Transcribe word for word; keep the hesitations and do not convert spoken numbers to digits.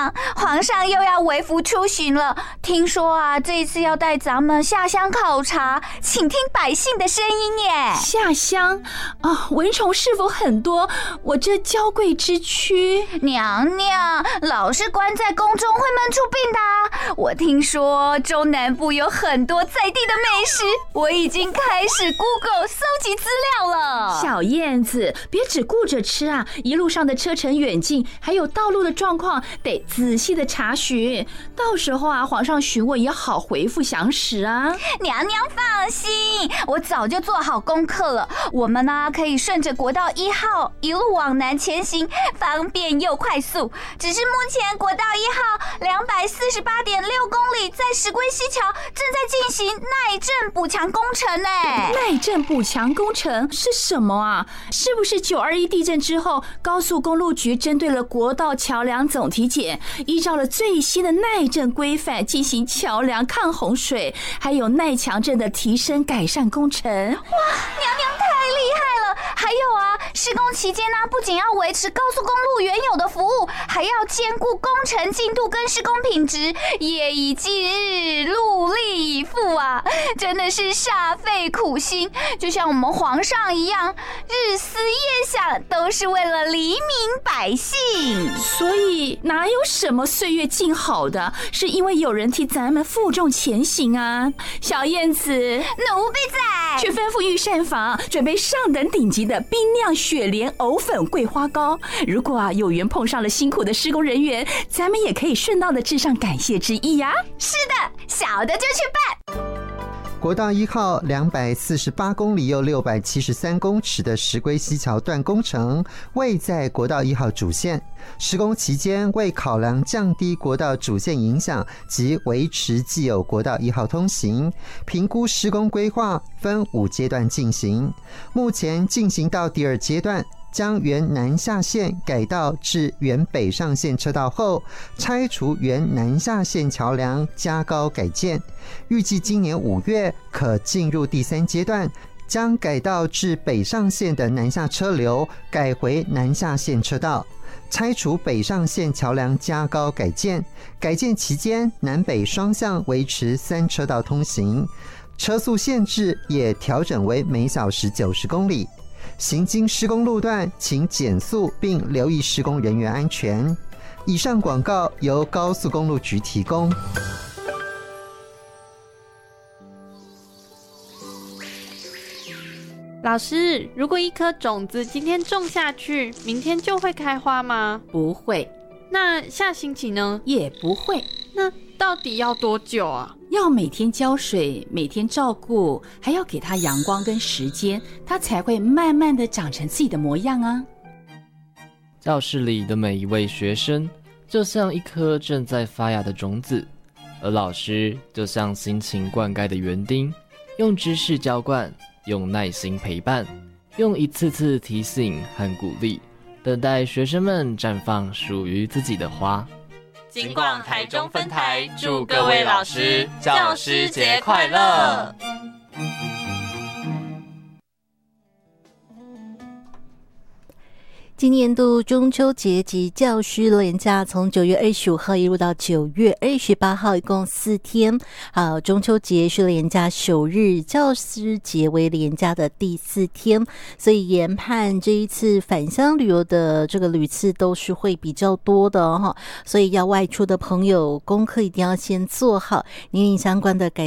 娘，皇上又要微服出巡了。听说啊，这一次要带咱们下乡考察，请听百姓的声音耶。 下乡啊，蚊虫是否很多？我这娇贵之躯， 娘娘老是关在宫中会闷出病的啊。我听说中南部有很多在地的美食，我已经开始 Google 搜集资料了。 小燕子，别只顾着吃啊，一路上的车程远近，还有道路的状况，得仔细的查询。到时候啊，皇上询问也好回复详实啊。 娘娘放心，我早就做好功课了。我们呢可以顺着国道一号一路往南前行，方便又快速。只是目前国道一号两百四十八点六公里，在石龟溪桥正在进行耐震补强工程呢。 耐震补强工程是什么啊？是不是九二一地震之后，高速公路局针对了国道桥梁总体检，依照了最新的耐震规范进行桥梁抗洪水，还有耐强震的提升改善工程？哇，娘娘太厉害了！还有啊，施工期间呢，不仅要维持高速公路原有的服务，还要兼顾工程进度跟施工品质，夜以继日，努力以赴啊，真的是煞费苦心。就像我们皇上一样，日思夜想，都是为了黎民百姓。 所以哪有什么岁月静好的，是因为有人替咱们负重前行啊。小燕子， 奴婢在， 去吩咐御膳房准备上等顶级的冰酿雪莲藕粉桂花糕。如果啊有缘碰上了辛苦的施工人员，咱们也可以顺道的致上感谢之意呀、啊。 是的，小的就去办。 国道一号两百四十八公里又六百七十三公尺的石龟溪桥段工程位在国道一号主线，施工期间为考量降低国道主线影响及维持既有国道一号通行，评估施工规划分五阶段进行，目前进行到第二阶段，将原南下线改道至原北上线车道后，拆除原南下线桥梁，加高改建，预计今年五月可进入第三阶段，将改道至北上线的南下车流改回南下线车道，拆除北上线桥梁，加高改建。改建期间，南北双向维持三车道通行，车速限制也调整为每小时九十公里。行经施工路段，请减速并留意施工人员安全。以上广告由高速公路局提供。 老师，如果一颗种子今天种下去，明天就会开花吗？ 不会。 那下星期呢？ 也不会。 那到底要多久啊？ 要每天浇水，每天照顾，还要给它阳光跟时间，它才会慢慢的长成自己的模样啊。 教室里的每一位学生就像一颗正在发芽的种子，而老师就像辛勤灌溉的园丁，用知识浇灌，用耐心陪伴，用一次次提醒和鼓励，等待学生们绽放属于自己的花。 金广台中分台祝各位老师教师节快乐！ 今年度中秋节及教师连假从九月二十五号一路到九月二十八号，一共四天。好，中秋节是连假首日，教师节为连假的第四天，所以研判这一次返乡旅游的这个旅次都是会比较多的哦，所以要外出的朋友功课一定要先做好，年龄相关的改